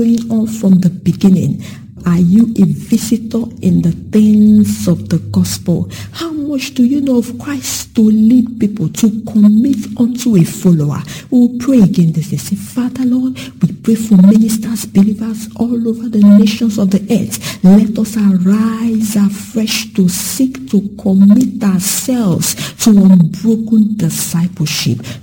going on from the beginning? Are you a visitor in the things of the gospel? How much do you know of Christ to lead people to commit unto a follower? We'll pray again this day. Say, Father, Lord, we pray for ministers, believers all over the nations of the earth. Let us arise afresh to seek to commit ourselves to unbroken discipleship,